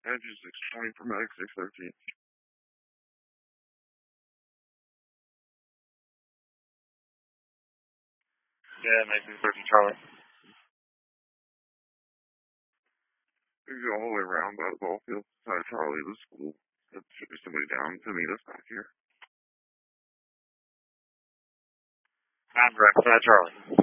Edge is 620 for Medic 613. Yeah, Medic 613 Charlie. We go all the way around by the ball field, side of Charlie, the school. Should be somebody down to meet us back here. I'm direct, side Charlie.